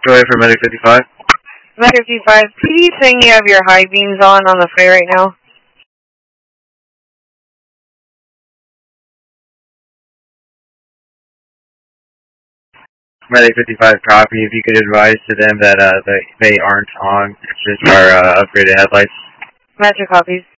Troy for Medic 55. Medic 55, PD saying you have your high beams on the flare right now. Medic 55 copy. If you could advise to them that they aren't on, it's just our upgraded headlights. Metro copies.